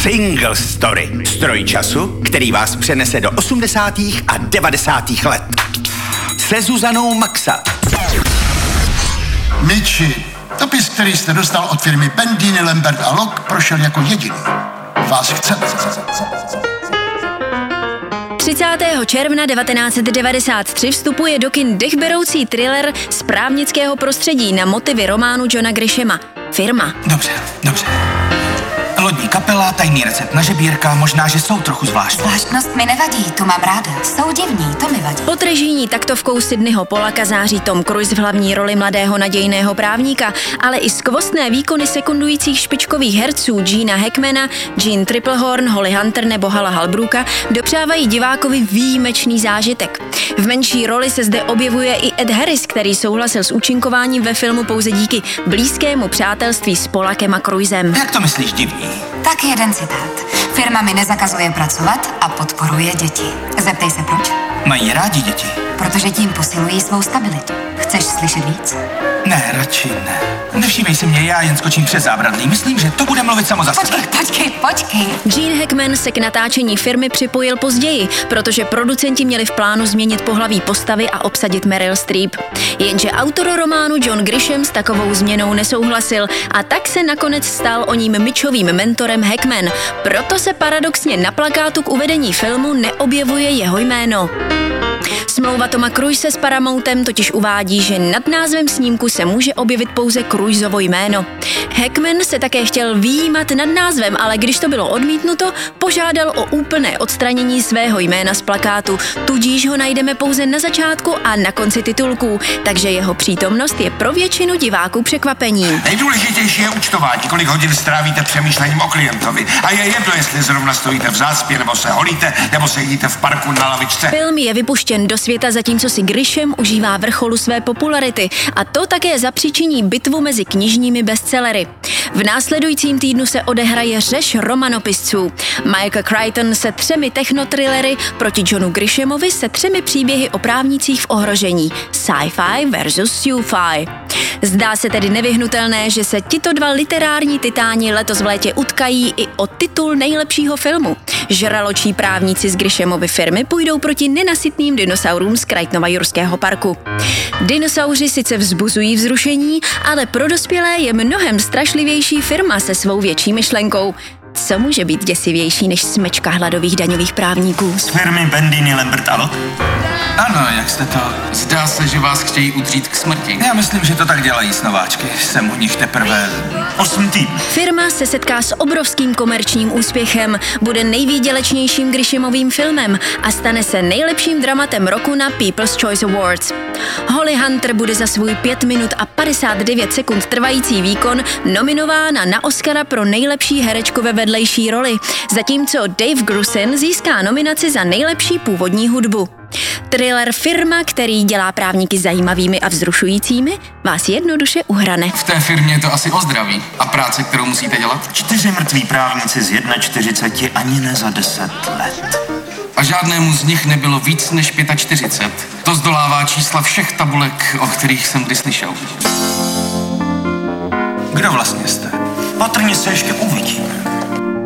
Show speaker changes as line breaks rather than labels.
Single Story. Stroj času, který vás přenese do 80. a 90. let. Se Zuzanou Maxa.
Miči, dopis, který jste dostal od firmy Pendini, Lambert a Locke, prošel jako jediný. Vás chceme.
30. června 1993 vstupuje do kin dechberoucí thriller z právnického prostředí na motivy románu Johna Grishama. Firma.
Dobře. Lodní kapela, tajný recept na žebírka, možná, že jsou trochu zvláštní.
Zvláštnost mi nevadí, tu mám ráda. Jsou divní, to mi vadí.
Pod režijní taktovkou Sydneyho Pollacka září Tom Cruise v hlavní roli mladého nadějného právníka, ale i skvostné výkony sekundujících špičkových herců Gena Hackmana, Jean Tripplehorn, Holly Hunter nebo Hala Halbrooka dopřávají divákovi výjimečný zážitek. V menší roli se zde objevuje i Ed Harris, který souhlasil s účinkováním ve filmu pouze díky blízkému přátelství s Pollackem a Cruisem.
Jak to myslíš divný?
Tak jeden citát. Firma mi nezakazuje pracovat a podporuje děti. Zeptej se proč?
Mají rádi děti.
Protože tím posilují svou stabilitu. Chceš slyšet víc?
Ne, radši ne. Nevšímej si mě, já jen skočím přes zábradlí. Myslím, že to bude mluvit samo za sebe.
Počkej.
Gene Hackman se k natáčení firmy připojil později, protože producenti měli v plánu změnit pohlaví postavy a obsadit Meryl Streep. Jenže autor románu John Grisham s takovou změnou nesouhlasil a tak se nakonec stal oním Mitchovým mentorem Hackman. Proto se paradoxně na plakátu k uvedení filmu neobjevuje jeho jméno. Smlouva Toma Cruise s Paramountem totiž uvádí, že nad názvem snímku se může objevit pouze Cruiseovo jméno. Hackman se také chtěl vyjímat nad názvem, ale když to bylo odmítnuto, požádal o úplné odstranění svého jména z plakátu, tudíž ho najdeme pouze na začátku a na konci titulků, takže jeho přítomnost je pro většinu diváků překvapením.
Nejdůležitější je účtování, kolik hodin strávíte přemýšlením o klientovi. A je jedno, jestli zrovna stojíte v zácpě, nebo se holíte, nebo sedíte v parku na lavičce.
Film je vypuštěn do světa, zatímco si Grisham užívá vrcholu své popularity a to také zapříčiní bitvu mezi knižními bestsellery. V následujícím týdnu se odehraje řeš romanopisců. Michael Crichton se 3 technotrillery proti Johnu Grishamovi se 3 příběhy o právnících v ohrožení. Sci-fi versus sci-fi. Zdá se tedy nevyhnutelné, že se tito 2 literární titáni letos v létě utkají i o titul nejlepšího filmu. Žraločí právníci z Grishamovy firmy půjdou proti nenasytným dinosaurům z Crichtonova jurského parku. Dinosauři sice vzbuzují vzrušení, ale pro dospělé je mnohem strašlivější firma se svou větší myšlenkou. Co může být děsivější než smečka hladových daňových právníků?
Z firmy Pendini, Lambert a Locke? Ano, jak jste to...
Zdá se, že vás chtějí udřít k smrti.
Já myslím, že to tak dělají s nováčky. Jsem u nich teprve 8 týdnů.
Firma se setká s obrovským komerčním úspěchem, bude nejvýdělečnějším Grishamovým filmem a stane se nejlepším dramatem roku na People's Choice Awards. Holly Hunter bude za svůj 5 minut a 59 sekund trvající výkon nominována na Oscara pro nejlepší herečku ve vedlejší roli, zatímco Dave Grusin získá nominaci za nejlepší původní hudbu. Thriller Firma, který dělá právníky zajímavými a vzrušujícími, vás jednoduše uhrane.
V té firmě je to asi o zdraví. A práce, kterou musíte dělat?
4 mrtví právníci z 41 ani ne za 10 let.
A žádnému z nich nebylo víc než 45. To zdolává čísla všech tabulek, o kterých jsem kdy slyšel.
Kdo vlastně jste?
Patrně se ještě uvidíme.